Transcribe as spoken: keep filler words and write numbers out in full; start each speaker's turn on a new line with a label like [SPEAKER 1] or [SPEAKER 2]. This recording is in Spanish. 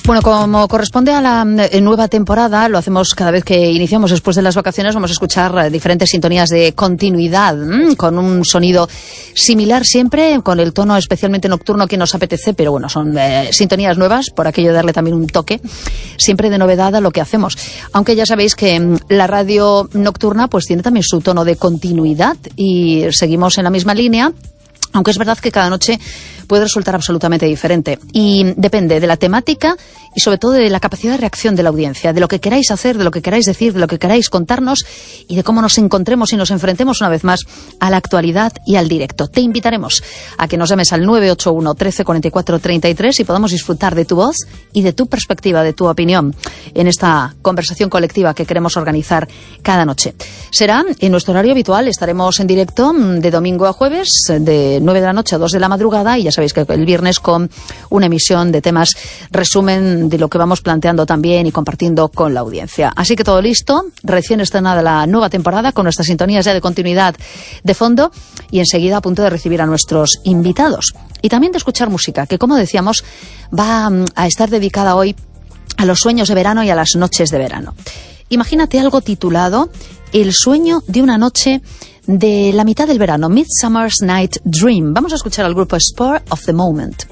[SPEAKER 1] Bueno, como corresponde a la nueva temporada, lo hacemos cada vez que iniciamos después de las vacaciones. Vamos a escuchar diferentes sintonías de continuidad, mmm, con un sonido similar siempre, con el tono especialmente nocturno que nos apetece, pero bueno, son eh, sintonías nuevas, por aquello de darle también un toque, siempre de novedad a lo que hacemos. Aunque ya sabéis que mmm, la radio nocturna pues tiene también su tono de continuidad y seguimos en la misma línea. Aunque es verdad que cada noche puede resultar absolutamente diferente y depende de la temática y sobre todo de la capacidad de reacción de la audiencia, de lo que queráis hacer, de lo que queráis decir, de lo que queráis contarnos y de cómo nos encontremos y nos enfrentemos una vez más a la actualidad y al directo. Te invitaremos a que nos llames al nueve ocho uno, trece, cuarenta y cuatro, treinta y tres y podamos disfrutar de tu voz y de tu perspectiva, de tu opinión en esta conversación colectiva que queremos organizar cada noche. Será en nuestro horario habitual, estaremos en directo de domingo a jueves, de nueve de la noche a dos de la madrugada, y ya sabéis que el viernes con una emisión de temas resumen de lo que vamos planteando también y compartiendo con la audiencia. Así que todo listo, recién estrenada la nueva temporada con nuestras sintonías ya de continuidad de fondo y enseguida a punto de recibir a nuestros invitados y también de escuchar música que, como decíamos, va a estar dedicada hoy a los sueños de verano y a las noches de verano. Imagínate algo titulado El sueño de una noche de la mitad del verano, Midsummer's Night Dream. Vamos a escuchar al grupo Spur of the Moment.